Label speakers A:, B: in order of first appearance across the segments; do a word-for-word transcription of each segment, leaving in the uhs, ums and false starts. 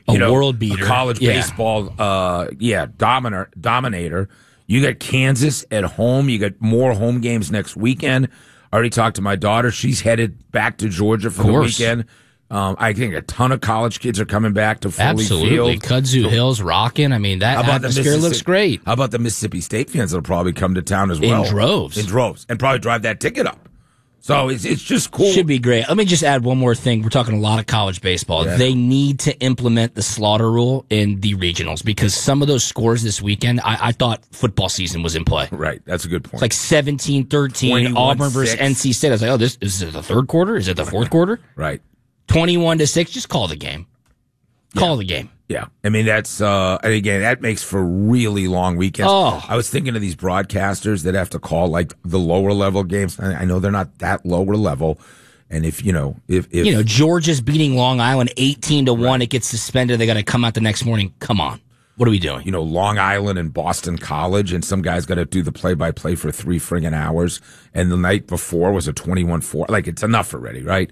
A: a
B: you know,
A: world beater,
B: a college
A: yeah.
B: baseball, uh, yeah, dominer, dominator. You got Kansas at home. You got more home games next weekend. I already talked to my daughter. She's headed back to Georgia for the weekend. Um, I think a ton of college kids are coming back to Foley
A: Absolutely.
B: Field.
A: Kudzu
B: So,
A: Hill's rocking. I mean, that atmosphere looks great.
B: How about the Mississippi State fans that'll probably come to town as well?
A: In droves.
B: In droves. And probably drive that ticket up. So it's it's just cool.
A: Should be great. Let me just add one more thing. We're talking a lot of college baseball.
B: Yeah.
A: They need to implement the slaughter rule in the regionals because some of those scores this weekend, I, I thought football season was in play.
B: Right. That's a good point.
A: It's like seventeen thirteen, Auburn versus N C State. I was like, oh, this is it the third quarter? Is it the fourth quarter?
B: Right.
A: twenty-one to six. Just call the game. Call
B: yeah.
A: the game.
B: Yeah. I mean, that's, uh, and again, that makes for really long weekends.
A: Oh.
B: I was thinking of these broadcasters that have to call like the lower level games. I know they're not that lower level. And if, you know, if, if
A: you know, Georgia's beating Long Island eighteen to one, right. It gets suspended. They got to come out the next morning. Come on. What are we doing?
B: You know, Long Island and Boston College, and some guy's got to do the play by play for three friggin' hours. And the night before was a twenty-one four. Like, it's enough already, right?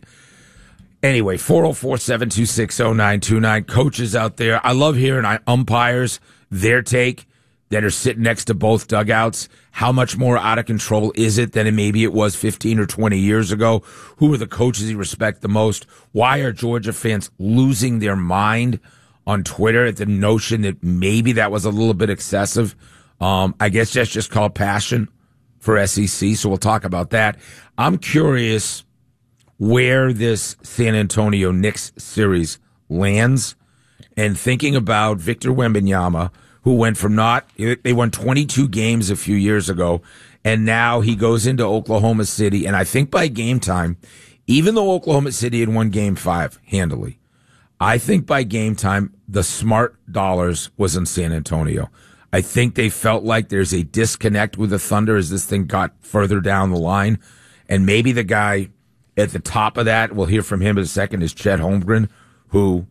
B: Anyway, four oh four, seven two six, oh nine two nine. Coaches out there. I love hearing umpires, their take, that are sitting next to both dugouts. How much more out of control is it than maybe it was fifteen or twenty years ago? Who are the coaches you respect the most? Why are Georgia fans losing their mind on Twitter at the notion that maybe that was a little bit excessive? Um, I guess that's just called passion for S E C, so we'll talk about that. I'm curious where this San Antonio Knicks series lands, and thinking about Victor Wembanyama, who went from not, they won twenty-two games a few years ago, and now he goes into Oklahoma City, and I think by game time, even though Oklahoma City had won game five handily, I think by game time, the smart dollars was in San Antonio. I think they felt like there's a disconnect with the Thunder as this thing got further down the line, and maybe the guy at the top of that, we'll hear from him in a second, is Chet Holmgren, who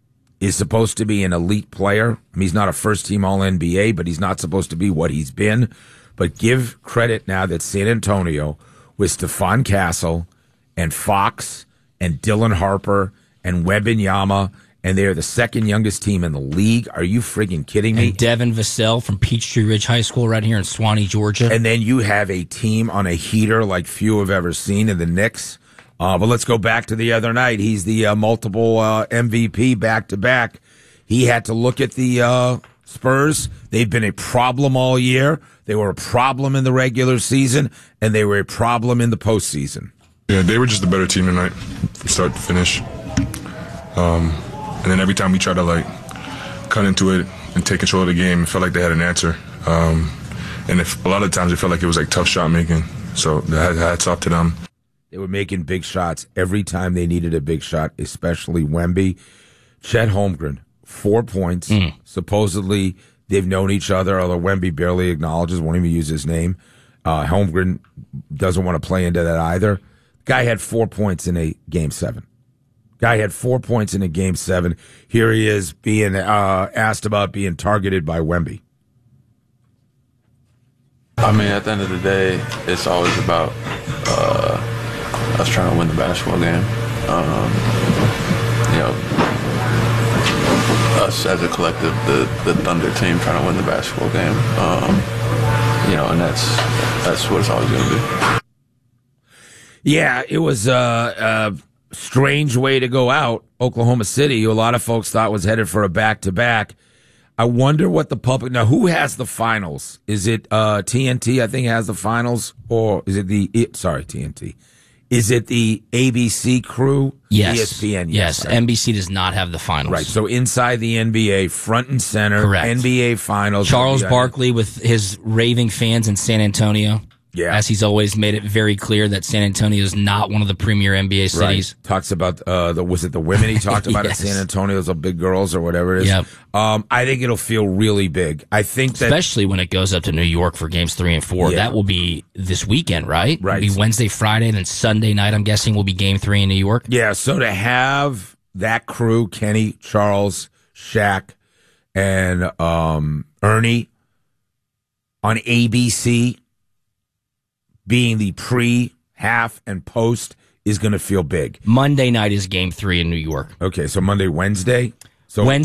B: is supposed to be an elite player. I mean, he's not a first-team All N B A, but he's not supposed to be what he's been. But give credit now that San Antonio, with Stephon Castle and Fox and Dylan Harper and Wembanyama, and they're the second youngest team in the league. Are you friggin' kidding me?
A: And Devin Vassell from Peachtree Ridge High School right here in Swanee, Georgia.
B: And then you have a team on a heater like few have ever seen in the Knicks. Uh, but let's go back to the other night. He's the uh, multiple uh, M V P back-to-back. He had to look at the uh, Spurs. They've been a problem all year. They were a problem in the regular season, and they were a problem in the postseason.
C: Yeah, they were just a better team tonight from start to finish. Um, and then every time we tried to, like, cut into it and take control of the game, it felt like they had an answer. Um, and if, a lot of times it felt like it was, like, tough shot making. So hats off to them.
B: They were making big shots every time they needed a big shot, especially Wemby. Chet Holmgren, four points. Mm. Supposedly, they've known each other, although Wemby barely acknowledges, won't even use his name. Uh, Holmgren doesn't want to play into that either. Guy had four points in a game seven. Guy had four points in a game seven. Here he is being uh, asked about being targeted by Wemby.
D: I mean, at the end of the day, it's always about uh, us trying to win the basketball game. Um, you know, us as a collective, the, the Thunder team trying to win the basketball game. Um, you know, and that's that's what it's always going to be.
B: Yeah, it was a, a strange way to go out. Oklahoma City, who a lot of folks thought was headed for a back-to-back. I wonder what the public... Now, who has the finals? Is it uh, T N T, I think, has the finals? Or is it the... It, sorry, T N T. Is it the A B C crew?
A: Yes.
B: E S P N?
A: Yes,
B: yes right.
A: N B C does not have the finals.
B: Right, so inside the N B A, front and center,
A: correct.
B: N B A finals.
A: Charles Barkley with his raving fans in San Antonio.
B: Yeah.
A: As he's always made it very clear that San Antonio is not one of the premier N B A cities.
B: Right. Talks about, uh, the, was it the women he talked about yes. at San Antonio, the big girls or whatever it is?
A: Yep.
B: Um, I think it'll feel really big. I think that.
A: Especially when it goes up to New York for games three and four.
B: Yeah.
A: That will be this weekend, right?
B: Right.
A: It'll be Wednesday, Friday, and then Sunday night, I'm guessing, will be game three in New York.
B: Yeah. So to have that crew, Kenny, Charles, Shaq, and, um, Ernie on A B C, being the pre, half, and post is going to feel big.
A: Monday night is game three in New York.
B: Okay, so Monday, Wednesday? So
A: Wednesday.